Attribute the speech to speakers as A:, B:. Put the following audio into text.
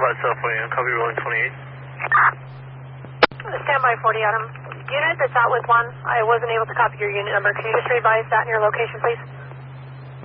A: Flat South 41, copy rolling 28.
B: Standby 40, Adam. Unit that's out with 1, I wasn't able to copy your unit number. Can you just revise that in your location, please?